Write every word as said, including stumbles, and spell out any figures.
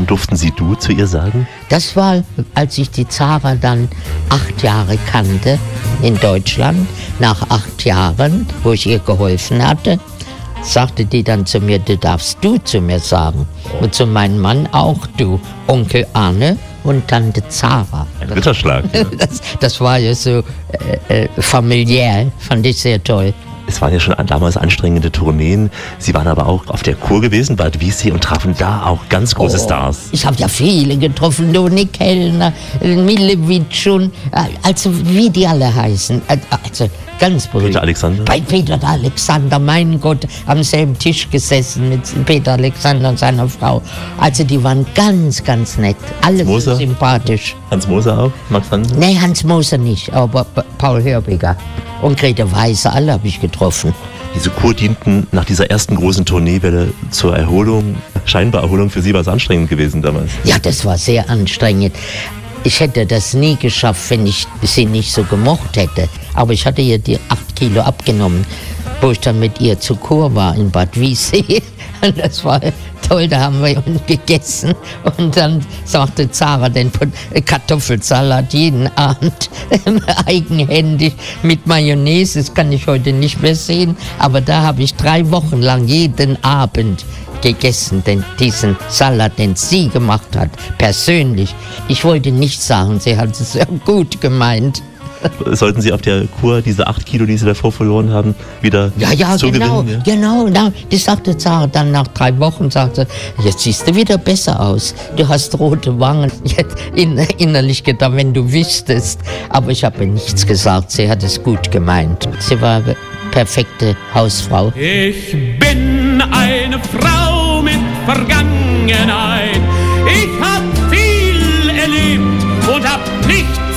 durften Sie du zu ihr sagen? Das war, als ich die Zara dann acht Jahre kannte in Deutschland. Nach acht Jahren, wo ich ihr geholfen hatte, sagte die dann zu mir, du darfst du zu mir sagen. Und zu meinem Mann auch du, Onkel Arne und Tante Zara. Ein Ritterschlag. Ja. Das, das war ja so äh, äh, familiär, fand ich sehr toll. Es waren ja schon damals anstrengende Tourneen. Sie waren aber auch auf der Kur gewesen, Bad Wiessee, und trafen da auch ganz große Oh, Stars. Ich habe ja viele getroffen, Doni Kellner, Millewitsch und also wie die alle heißen. Also ganz berühmt. Peter Alexander? Bei Peter Alexander, mein Gott, am selben Tisch gesessen mit Peter Alexander und seiner Frau. Also die waren ganz, ganz nett. Alle Moser? sympathisch. Hans Moser auch? Max Hansen? Nee, Hans Moser nicht, aber Paul Hörbiger. Und Grete Weiße, alle habe ich getroffen. Diese Kur dienten nach dieser ersten großen Tourneewelle zur Erholung. Scheinbar Erholung, für Sie war es anstrengend gewesen damals. Ja, das war sehr anstrengend. Ich hätte das nie geschafft, wenn ich sie nicht so gemocht hätte. Aber ich hatte ihr die acht Kilo abgenommen, wo ich dann mit ihr zur Kur war in Bad Wiessee. Und das war toll, da haben wir gegessen. Und dann sagte Zara den Kartoffelsalat jeden Abend eigenhändig mit Mayonnaise. Das kann ich heute nicht mehr sehen. Aber da habe ich drei Wochen lang jeden Abend gegessen, denn diesen Salat, den sie gemacht hat, persönlich. Ich wollte nicht sagen, sie hat es sehr gut gemeint. Sollten Sie auf der Kur diese acht Kilo, die Sie davor verloren haben, wieder Ja, ja, genau, zugewinnen? genau, genau. Das sagte Zara dann nach drei Wochen, sagte, jetzt siehst du wieder besser aus. Du hast rote Wangen. Ich hätte innerlich gedacht, wenn du wüsstest. Aber ich habe nichts gesagt, sie hat es gut gemeint. Sie war eine perfekte Hausfrau. Ich bin eine Frau mit Vergangenheit. Ich hab viel erlebt und hab nichts